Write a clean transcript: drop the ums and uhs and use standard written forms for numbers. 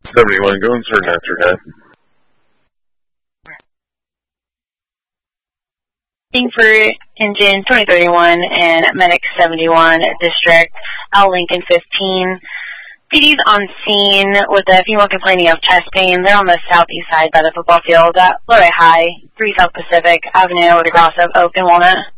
71, go insert an answer head. For engine 2031 and Medic 71 District, L Lincoln 15. PD's on scene with a female complaining of chest pain. They're on the southeast side by the football field at Lodi High, 3 South Pacific Avenue with a cross of Oak and Walnut.